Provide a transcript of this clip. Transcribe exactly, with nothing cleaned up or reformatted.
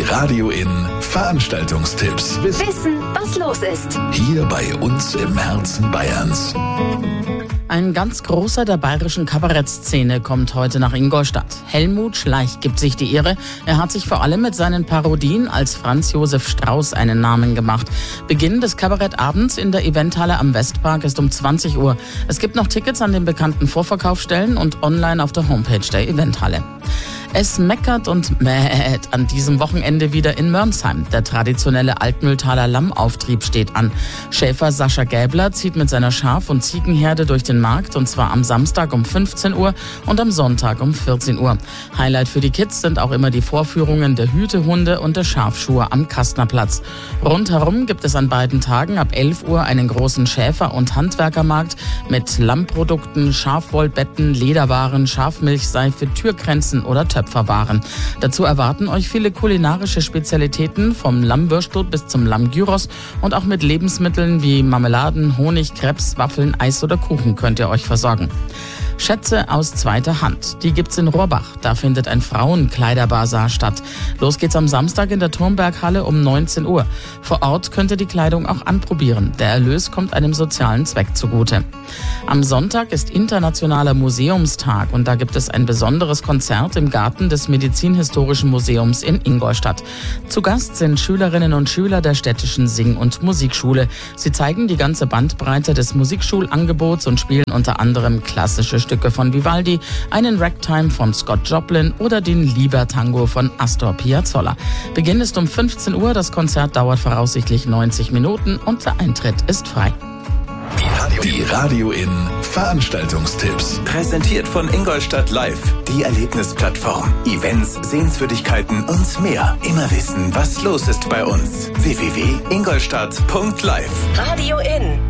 Radio In Veranstaltungstipps. Wissen, was los ist. Hier bei uns im Herzen Bayerns. Ein ganz großer der bayerischen Kabarettszene kommt heute nach Ingolstadt. Helmut Schleich gibt sich die Ehre. Er hat sich vor allem mit seinen Parodien als Franz Josef Strauß einen Namen gemacht. Beginn des Kabarettabends in der Eventhalle am Westpark ist um zwanzig Uhr. Es gibt noch Tickets an den bekannten Vorverkaufsstellen und online auf der Homepage der Eventhalle. Es meckert und mäht an diesem Wochenende wieder in Mörnsheim. Der traditionelle Altmühltaler Lammauftrieb steht an. Schäfer Sascha Gäbler zieht mit seiner Schaf- und Ziegenherde durch den Markt, und zwar am Samstag um fünfzehn Uhr und am Sonntag um vierzehn Uhr. Highlight für die Kids sind auch immer die Vorführungen der Hütehunde und der Schafschuhe am Kastnerplatz. Rundherum gibt es an beiden Tagen ab elf Uhr einen großen Schäfer- und Handwerkermarkt mit Lammprodukten, Schafwollbetten, Lederwaren, Schafmilchseife, Türkränzen oder Töpferwaren. Dazu erwarten euch viele kulinarische Spezialitäten vom Lammwürstel bis zum Lammgyros, und auch mit Lebensmitteln wie Marmeladen, Honig, Crepes, Waffeln, Eis oder Kuchen könnt ihr euch versorgen. Schätze aus zweiter Hand. Die gibt's in Rohrbach. Da findet ein Frauenkleiderbasar statt. Los geht's am Samstag in der Turmberghalle um neunzehn Uhr. Vor Ort könnt ihr die Kleidung auch anprobieren. Der Erlös kommt einem sozialen Zweck zugute. Am Sonntag ist Internationaler Museumstag, und da gibt es ein besonderes Konzert im Garten des Medizinhistorischen Museums in Ingolstadt. Zu Gast sind Schülerinnen und Schüler der städtischen Sing- und Musikschule. Sie zeigen die ganze Bandbreite des Musikschulangebots und spielen unter anderem klassische Stücke von Vivaldi, einen Ragtime von Scott Joplin oder den Liebertango von Astor Piazzolla. Beginn ist um fünfzehn Uhr, das Konzert dauert voraussichtlich neunzig Minuten und der Eintritt ist frei. Die Radio In Veranstaltungstipps. Präsentiert von Ingolstadt Live, die Erlebnisplattform. Events, Sehenswürdigkeiten und mehr. Immer wissen, was los ist bei uns. w w w punkt ingolstadt punkt live. Radio In.